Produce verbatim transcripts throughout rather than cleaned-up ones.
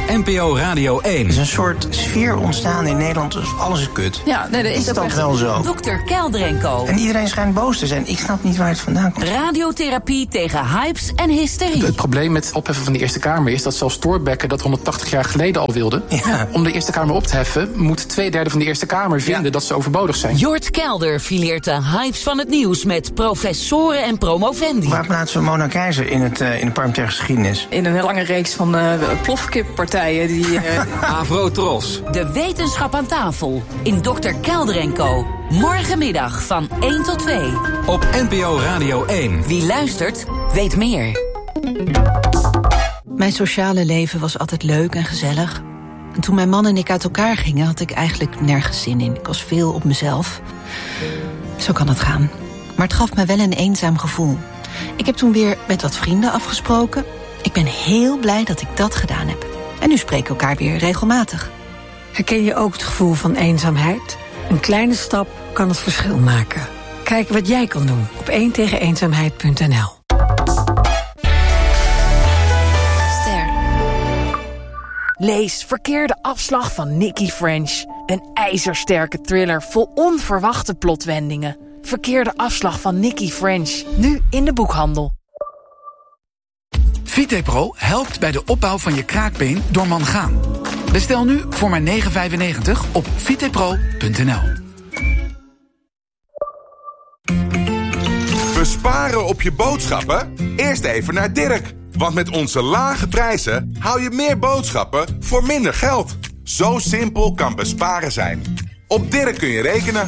N P O Radio één. Er is een soort sfeer ontstaan in Nederland, dus alles is kut. Ja, nee, dat is, is dat echt wel zo? dokter Kelder en Co. En iedereen schijnt boos te zijn. Ik snap niet waar het vandaan komt. Radiotherapie tegen hypes en hysterie. Het probleem met het opheffen van de Eerste Kamer is dat zelfs Thorbecke dat honderdtachtig jaar geleden al wilde. Ja. Om de Eerste Kamer op te heffen moet twee derde van de Eerste Kamer vinden ja. dat ze overbodig zijn. Jort Kelder fileert de hypes van het nieuws met professoren en promovendi. Waar plaatsen we Mona Keizer in, het, uh, in de parlementaire geschiedenis? In een lange reeks van uh, plofkippartijen die... Uh... Avrotros. De wetenschap aan tafel in dokter Kelder en Co. Morgenmiddag van één tot twee. Op N P O Radio één. Wie luistert, weet meer. Mijn sociale leven was altijd leuk en gezellig. En toen mijn man en ik uit elkaar gingen, had ik eigenlijk nergens zin in. Ik was veel op mezelf. Zo kan het gaan. Maar het gaf me wel een eenzaam gevoel. Ik heb toen weer met wat vrienden afgesproken. Ik ben heel blij dat ik dat gedaan heb. En nu spreken we elkaar weer regelmatig. Herken je ook het gevoel van eenzaamheid? Een kleine stap kan het verschil maken. Kijk wat jij kan doen op één tegen eenzaamheid punt n l. Ster. Lees Verkeerde afslag van Nicky French. Een ijzersterke thriller vol onverwachte plotwendingen. Verkeerde afslag van Nicky French. Nu in de boekhandel. Vitepro helpt bij de opbouw van je kraakbeen door mangaan. Bestel nu voor maar negen vijfennegentig op vitepro punt n l. Besparen op je boodschappen? Eerst even naar Dirk. Want met onze lage prijzen hou je meer boodschappen voor minder geld. Zo simpel kan besparen zijn. Op Dirk kun je rekenen.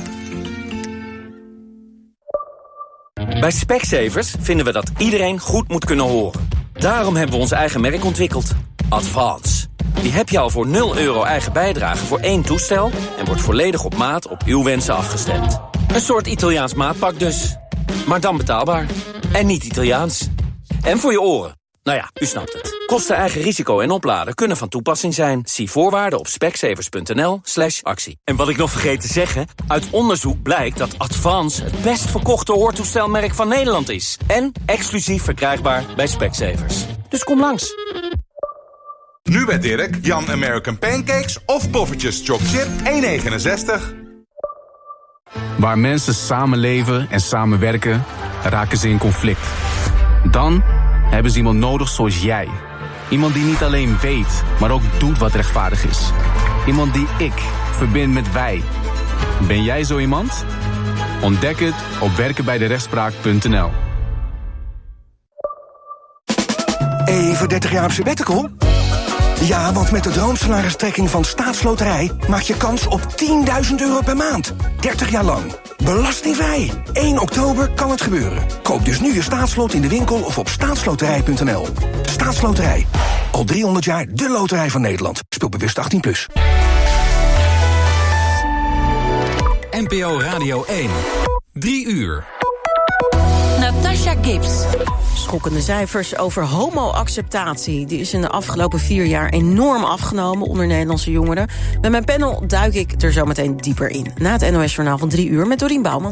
Bij Specsavers vinden we dat iedereen goed moet kunnen horen. Daarom hebben we ons eigen merk ontwikkeld. Advance. Die heb je al voor nul euro eigen bijdrage voor één toestel en wordt volledig op maat op uw wensen afgestemd. Een soort Italiaans maatpak dus. Maar dan betaalbaar. En niet Italiaans. En voor je oren. Nou ja, u snapt het. Kosten, eigen risico en opladen kunnen van toepassing zijn. Zie voorwaarden op specsavers punt n l slash actie. En wat ik nog vergeet te zeggen, uit onderzoek blijkt dat Advance het best verkochte hoortoestelmerk van Nederland is. En exclusief verkrijgbaar bij Specsavers. Dus kom langs. Nu bij Dirk, Jan American Pancakes of poffertjes choc-chip één negenenzestig. Waar mensen samenleven en samenwerken, raken ze in conflict. Dan hebben ze iemand nodig zoals jij. Iemand die niet alleen weet, maar ook doet wat rechtvaardig is. Iemand die ik verbind met wij. Ben jij zo iemand? Ontdek het op werken bij de rechtspraak punt n l. Even dertig jaar op sabbatical? Ja, want met de droomsalaristrekking van Staatsloterij maak je kans op tienduizend euro per maand. dertig jaar lang. Belastingvrij. één oktober kan het gebeuren. Koop dus nu je staatslot in de winkel of op staatsloterij punt n l. Staatsloterij. Al driehonderd jaar de loterij van Nederland. Speel bewust achttien plus. N P O Radio één. Drie uur. Natasha Gibbs. Schokkende cijfers over homo-acceptatie. Die is in de afgelopen vier jaar enorm afgenomen onder Nederlandse jongeren. Met mijn panel duik ik er zo meteen dieper in. Na het N O S-journaal van drie uur met Dorien Bouwman.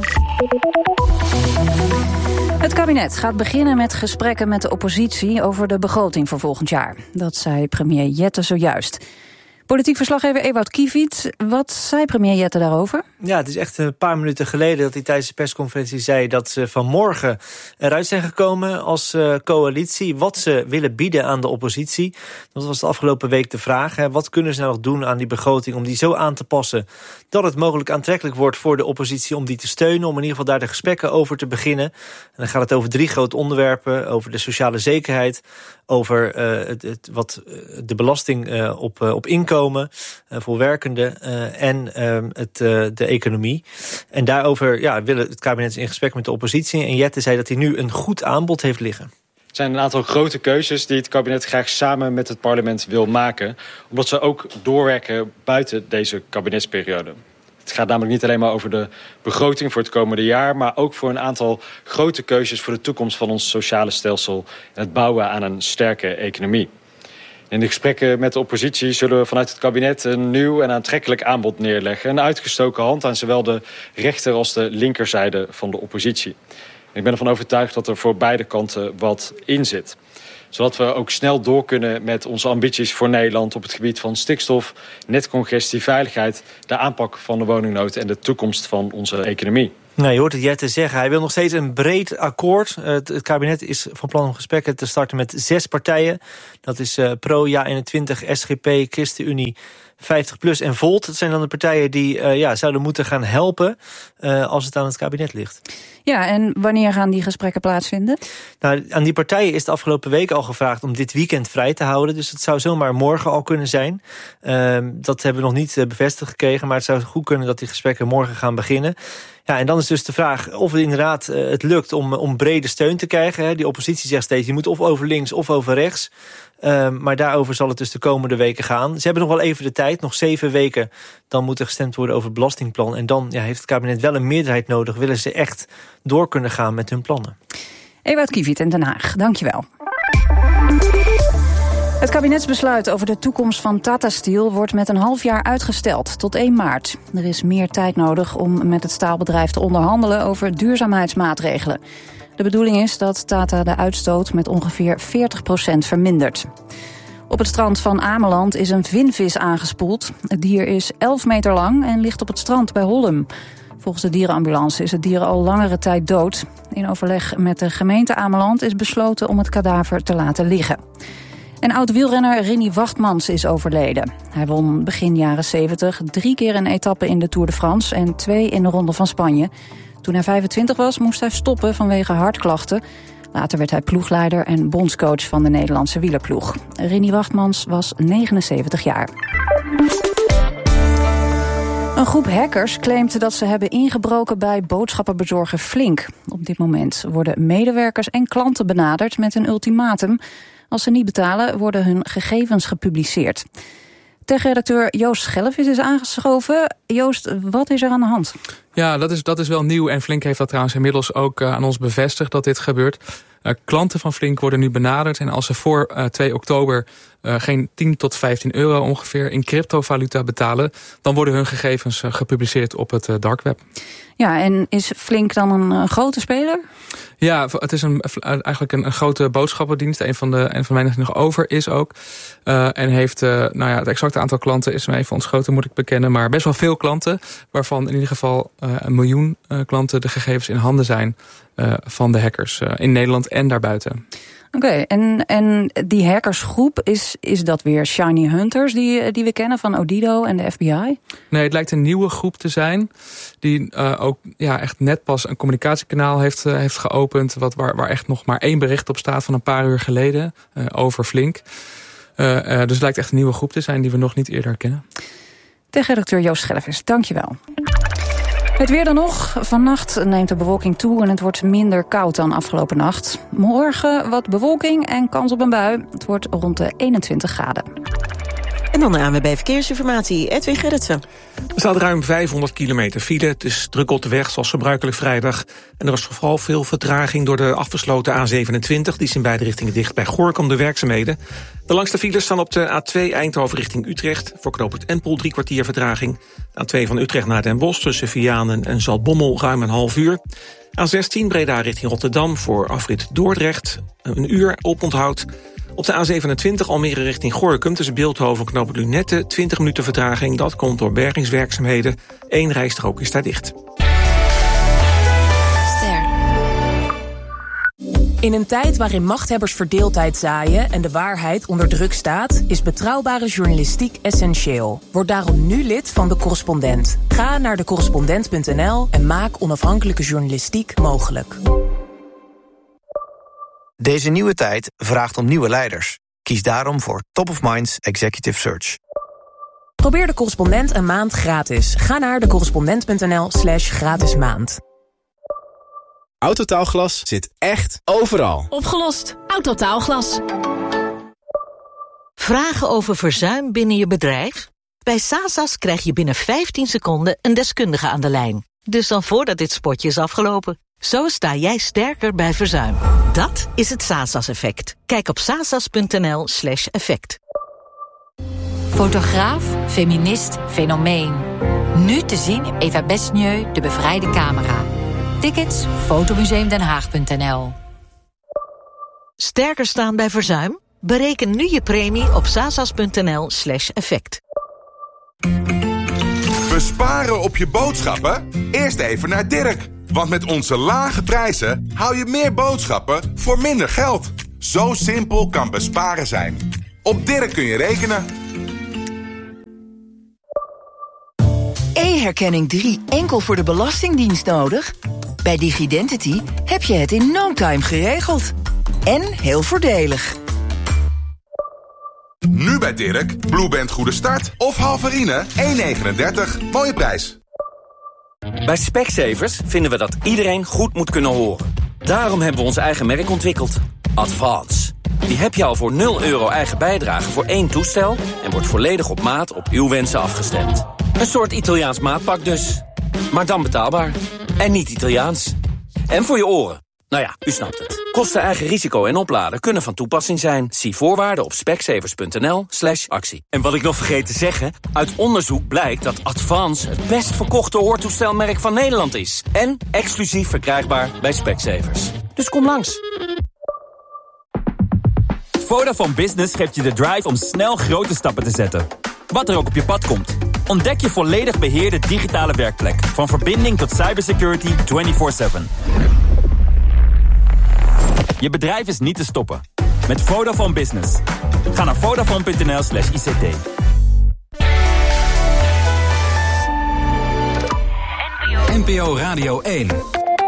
Het kabinet gaat beginnen met gesprekken met de oppositie over de begroting voor volgend jaar. Dat zei premier Jette zojuist. Politiek verslaggever Ewout Kiviet, wat zei premier Jette daarover? Ja, het is echt een paar minuten geleden dat hij tijdens de persconferentie zei dat ze vanmorgen eruit zijn gekomen als uh, coalitie. Wat ze willen bieden aan de oppositie. Dat was de afgelopen week de vraag. Hè. Wat kunnen ze nou nog doen aan die begroting om die zo aan te passen dat het mogelijk aantrekkelijk wordt voor de oppositie om die te steunen. Om in ieder geval daar de gesprekken over te beginnen. En dan gaat het over drie grote onderwerpen. Over de sociale zekerheid. Over uh, het, het, wat, de belasting uh, op, uh, op inkomen uh, voor werkenden uh, en uh, het, uh, de economie. En daarover ja, wil het kabinet in gesprek met de oppositie. En Jette zei dat hij nu een goed aanbod heeft liggen. Er zijn een aantal grote keuzes die het kabinet graag samen met het parlement wil maken. Omdat ze ook doorwerken buiten deze kabinetsperiode. Het gaat namelijk niet alleen maar over de begroting voor het komende jaar, maar ook voor een aantal grote keuzes voor de toekomst van ons sociale stelsel en het bouwen aan een sterke economie. In de gesprekken met de oppositie zullen we vanuit het kabinet een nieuw en aantrekkelijk aanbod neerleggen. Een uitgestoken hand aan zowel de rechter als de linkerzijde van de oppositie. Ik ben ervan overtuigd dat er voor beide kanten wat in zit. Zodat we ook snel door kunnen met onze ambities voor Nederland op het gebied van stikstof, netcongestie, veiligheid, de aanpak van de woningnood en de toekomst van onze economie. Nou, je hoort het Jette zeggen. Hij wil nog steeds een breed akkoord. Het, het kabinet is van plan om gesprekken te starten met zes partijen. Dat is uh, Pro, Ja eenentwintig, S G P, ChristenUnie, vijftig plus en Volt. Dat zijn dan de partijen die uh, ja, zouden moeten gaan helpen uh, als het aan het kabinet ligt. Ja, en wanneer gaan die gesprekken plaatsvinden? Nou, aan die partijen is de afgelopen week al gevraagd om dit weekend vrij te houden. Dus het zou zomaar morgen al kunnen zijn. Uh, dat hebben we nog niet uh, bevestigd gekregen. Maar het zou goed kunnen dat die gesprekken morgen gaan beginnen. Ja, en dan is dus de vraag of het inderdaad uh, het lukt om, om brede steun te krijgen. Hè. Die oppositie zegt steeds, je moet of over links of over rechts. Uh, maar daarover zal het dus de komende weken gaan. Ze hebben nog wel even de tijd, nog zeven weken. Dan moet er gestemd worden over het belastingplan. En dan ja, heeft het kabinet wel een meerderheid nodig. Willen ze echt door kunnen gaan met hun plannen. Ewout Kiviet in Den Haag, dankjewel. Het kabinetsbesluit over de toekomst van Tata Steel wordt met een half jaar uitgesteld tot één maart. Er is meer tijd nodig om met het staalbedrijf te onderhandelen over duurzaamheidsmaatregelen. De bedoeling is dat Tata de uitstoot met ongeveer veertig procent vermindert. Op het strand van Ameland is een vinvis aangespoeld. Het dier is elf meter lang en ligt op het strand bij Hollum. Volgens de dierenambulance is het dier al langere tijd dood. In overleg met de gemeente Ameland is besloten om het kadaver te laten liggen. En oud-wielrenner Rinny Wachtmans is overleden. Hij won begin jaren zeventig drie keer een etappe in de Tour de France en twee in de Ronde van Spanje. Toen hij vijfentwintig was, moest hij stoppen vanwege hartklachten. Later werd hij ploegleider en bondscoach van de Nederlandse wielerploeg. Rinny Wachtmans was negenenzeventig jaar. Een groep hackers claimt dat ze hebben ingebroken bij boodschappenbezorger Flink. Op dit moment worden medewerkers en klanten benaderd met een ultimatum. Als ze niet betalen, worden hun gegevens gepubliceerd. Tech-redacteur Joost Schellevis is aangeschoven. Joost, wat is er aan de hand? Ja, dat is, dat is wel nieuw en Flink heeft dat trouwens inmiddels ook uh, aan ons bevestigd dat dit gebeurt. Uh, klanten van Flink worden nu benaderd en als ze voor uh, twee oktober uh, geen tien tot vijftien euro ongeveer in cryptovaluta betalen, dan worden hun gegevens uh, gepubliceerd op het uh, dark web. Ja, en is Flink dan een uh, grote speler? Ja, het is een, eigenlijk een, een grote boodschappendienst. Een van de, een van de weinigen die nog over is ook. Uh, en heeft, uh, nou ja, het exacte aantal klanten is me even ontschoten, moet ik bekennen. Maar best wel veel klanten, waarvan in ieder geval uh, een miljoen uh, klanten de gegevens in handen zijn uh, van de hackers uh, in Nederland en daarbuiten. Oké, okay, en, en die hackersgroep, is, is dat weer Shiny Hunters die, die we kennen van Odido en de F B I? Nee, het lijkt een nieuwe groep te zijn die uh, ook ja, echt net pas een communicatiekanaal heeft, uh, heeft geopend, wat, waar, waar echt nog maar één bericht op staat van een paar uur geleden uh, over Flink. Uh, uh, dus het lijkt echt een nieuwe groep te zijn die we nog niet eerder kennen. Tech-redacteur Joost Schellevis, dankjewel. Het weer dan nog. Vannacht neemt de bewolking toe en het wordt minder koud dan afgelopen nacht. Morgen wat bewolking en kans op een bui. Het wordt rond de eenentwintig graden. En dan de A N W B Verkeersinformatie, Edwin Gerritsen. Er staat ruim vijfhonderd kilometer file. Het is druk op de weg, zoals gebruikelijk vrijdag. En er is vooral veel vertraging door de afgesloten A zevenentwintig. Die is in beide richtingen dicht bij Gorinchem, de werkzaamheden. De langste files staan op de A twee Eindhoven richting Utrecht. Voor knooppunt Empel drie kwartier vertraging. De A twee van Utrecht naar Den Bosch tussen Vianen en Zaltbommel ruim een half uur. A zestien Breda richting Rotterdam voor afrit Dordrecht. Een uur oponthoud. Op de A zevenentwintig Almere richting Gorinchem tussen Beeldhoven en knooppunt Lunette twintig minuten vertraging. Dat komt door bergingswerkzaamheden. Eén rijstrook is daar dicht. In een tijd waarin machthebbers verdeeldheid zaaien en de waarheid onder druk staat, is betrouwbare journalistiek essentieel. Word daarom nu lid van De Correspondent. Ga naar de correspondent punt n l en maak onafhankelijke journalistiek mogelijk. Deze nieuwe tijd vraagt om nieuwe leiders. Kies daarom voor Top of Minds Executive Search. Probeer De Correspondent een maand gratis. Ga naar de correspondent punt n l slash gratis maand. Autotaalglas zit echt overal. Opgelost. Autotaalglas. Vragen over verzuim binnen je bedrijf? Bij Sasas krijg je binnen vijftien seconden een deskundige aan de lijn. Dus dan voordat dit spotje is afgelopen. Zo sta jij sterker bij verzuim. Dat is het Sasas-effect. Kijk op sasas punt n l slash effect. Fotograaf, feminist, fenomeen. Nu te zien in Eva Besnieu, De Bevrijde Camera. Tickets, fotomuseum den haag punt n l. Sterker staan bij verzuim? Bereken nu je premie op sasas.nl slash effect. Besparen op je boodschappen? Eerst even naar Dirk. Want met onze lage prijzen hou je meer boodschappen voor minder geld. Zo simpel kan besparen zijn. Op Dirk kun je rekenen. E-herkenning drie enkel voor de Belastingdienst nodig? Bij Digidentity heb je het in no time geregeld. En heel voordelig. Nu bij Dirk, Blueband Goede Start of Halverine één komma negenendertig. Mooie prijs. Bij Specsavers vinden we dat iedereen goed moet kunnen horen. Daarom hebben we ons eigen merk ontwikkeld. Advance. Die heb je al voor nul euro eigen bijdrage voor één toestel en wordt volledig op maat op uw wensen afgestemd. Een soort Italiaans maatpak dus. Maar dan betaalbaar. En niet Italiaans. En voor je oren. Nou ja, u snapt het. Kosten, eigen risico en opladen kunnen van toepassing zijn. Zie voorwaarden op specsavers.nl slash actie. En wat ik nog vergeet te zeggen, uit onderzoek blijkt dat Advance het best verkochte hoortoestelmerk van Nederland is. En exclusief verkrijgbaar bij Specsavers. Dus kom langs. Vodafone Business geeft je de drive om snel grote stappen te zetten. Wat er ook op je pad komt. Ontdek je volledig beheerde digitale werkplek. Van verbinding tot cybersecurity vierentwintig zeven. Je bedrijf is niet te stoppen. Met Vodafone Business. Ga naar vodafone.nl slash ICT. N P O Radio één.